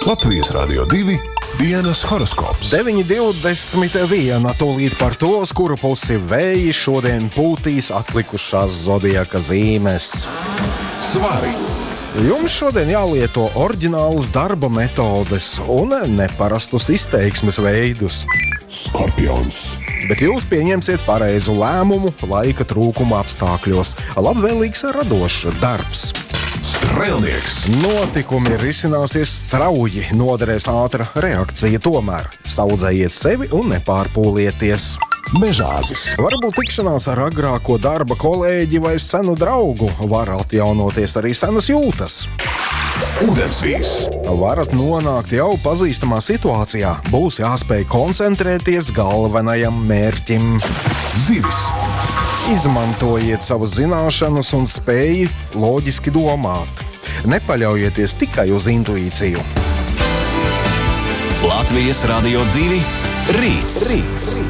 Latvijas Radio 2 dienas horoskops. 9.21. Tūlīt par to, uz kuru pusi vēji šodien pūtīs atlikušās zodiaka zīmes. Svari. Jums šodien jālieto oriģinālas darba metodes un neparastus izteiksmes veidus. Skorpions. Bet jūs pieņemsiet pareizu lēmumu laika trūkuma apstākļos. Labvēlīgs radošs darbs. Strēlnieks. Notikumi risināsies strauji, noderēs ātra reakcija tomēr. Saudzējiet sevi un nepārpūlieties. Mežāzis. Varbūt tikšanās ar agrāko darba kolēģi vai senu draugu var atjaunoties arī senas jūtas. Ūdensvīrs. Varat nonākt jau pazīstamā situācijā. Būs jāspēj koncentrēties galvenajam mērķim. Zivis. Izmantojiet savas zināšanas un spēju loģiski domāt. Nepaļaujieties tikai uz intuīciju. Latvijas Radio 2 rīts.